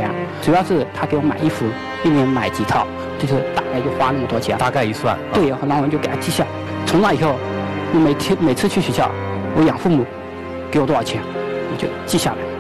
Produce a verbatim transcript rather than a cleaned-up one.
钱，主要是他给我买衣服，一年买几套，就是大概就花那么多钱。 大概一算， 对，然后我就给他记下。从那以后，我每天每次去学校，我养父母给我多少钱，我就记下来。